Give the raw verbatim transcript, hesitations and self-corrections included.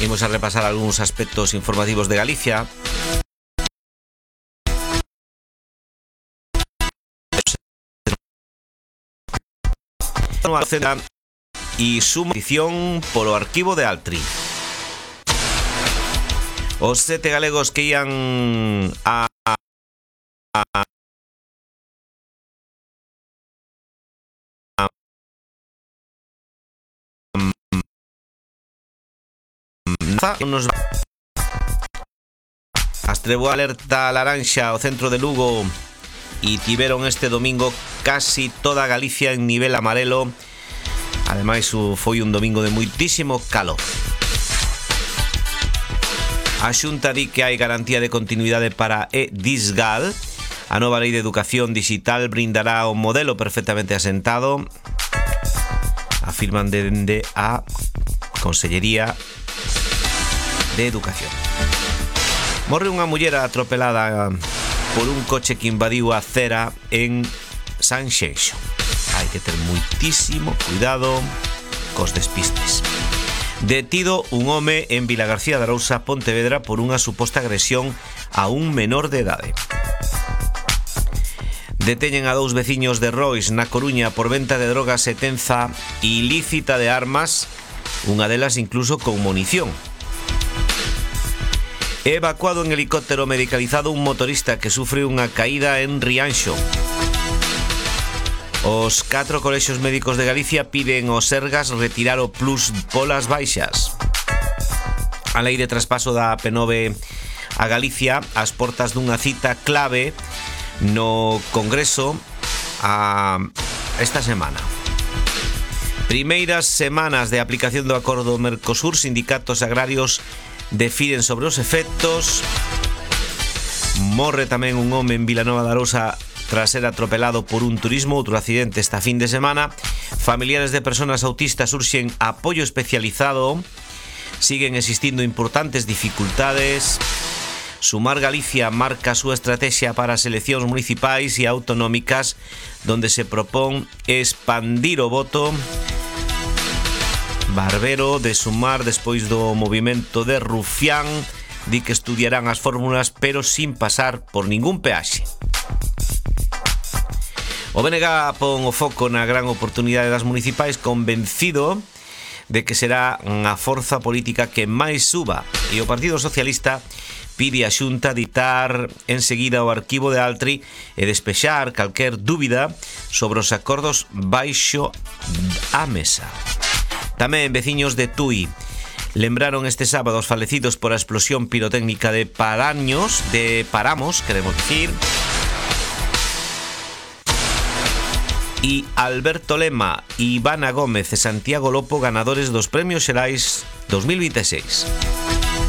Imos a repasar algúns aspectos informativos de Galicia. E suma edición polo arquivo de Altri. Os sete galegos que ian a, a, a nos astrevou a alerta laranxa ao centro de Lugo e tiveron este domingo casi toda Galicia en nivel amarelo. Ademais, foi un domingo de moitísimo calor. A Xunta di que hai garantía de continuidade para e-Disgal. A nova lei de educación digital brindará un modelo perfectamente asentado, afirman dende a Consellería de Educación. Morre unha muller atropelada por un coche que invadiu a acera en Sanxenxo. Hai que ter moitísimo cuidado cos despistes. Detido un home en Vilagarcía de Arousa, Pontevedra, por unha suposta agresión a un menor de idade. Deteñen a dous veciños de Rois, na Coruña, por venta de drogas e tenza ilícita de armas, unha delas incluso con munición. Evacuado en helicóptero medicalizado un motorista que sufre unha caída en Rianxo. Os catro colexios médicos de Galicia piden aos Sergas retirar o plus polas baixas. A lei de traspaso da P nove a Galicia ás portas dunha cita clave no Congreso a esta semana. Primeiras semanas de aplicación do acordo Mercosur, sindicatos agrarios definen sobre os efectos. Morre tamén un home en Vilanova de Arousa tras ser atropelado por un turismo, outro accidente esta fin de semana. Familiares de personas autistas urxen apoio especializado. Siguen existindo importantes dificultades. Sumar Galicia marca a súa estrategia para as eleccións municipais e autonómicas, donde se propón expandir o voto. Barbero, de Sumar, despois do movimento de Rufián, di que estudiarán as fórmulas pero sin pasar por ningún peaxe. O B N G pon o foco na gran oportunidade das municipais, convencido de que será a forza política que máis suba, e o Partido Socialista pide a Xunta ditar enseguida o arquivo de Altri e despexar calquer dúbida sobre os acordos baixo a mesa. Tamén veciños de Tui lembraron este sábado os falecidos por a explosión pirotécnica de Paraños, de Paramos, queremos decir. E Alberto Lema, Ivana Gómez e Santiago Lopo, ganadores dos Premios Xerais dos mil vinte e seis.